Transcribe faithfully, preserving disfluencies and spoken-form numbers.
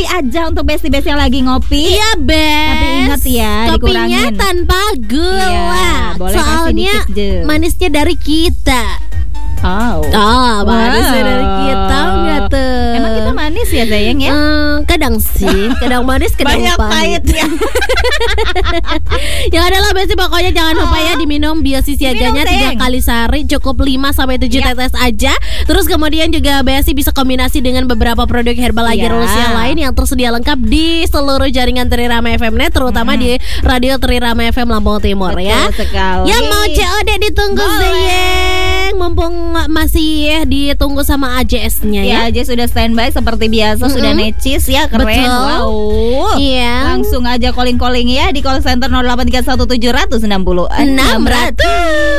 aja untuk besti-besti yang lagi ngopi. Iya, Bes. Tapi ingat ya, kopinya dikurangin tanpa gula. Iya, boleh kasih Soalnya dikit je. manisnya dari kita. Oh, Oh, manisnya Wow. dari kita enggak tuh. Emang kita manis ya sayang ya? Hmm, kadang sih, kadang manis, kadang Banyak pahit. pahitnya. Ya adalah Besti, pokoknya jangan lupa ya diminum Biosi siaganya Diminum, tiga sayang. kali sehari, cukup lima sampai tujuh Ya. tetes aja. Terus kemudian juga Besti bisa kombinasi dengan beberapa produk herbal Ya. agar yang lain yang tersedia lengkap di seluruh jaringan Trirama F M Net, terutama di Radio Trirama F M Lampung Timur. Betul Ya. sekali. Yang mau C O D ditunggu Boleh. sayang, mumpung masih ditunggu sama A J S-nya ya. Ya aja sudah standby seperti biasa, sudah Mm-mm. necis ya, keren. Betul. Wow. Iya. Langsung aja calling-calling ya di call center nol delapan tiga satu tujuh enam nol enam enam ratus.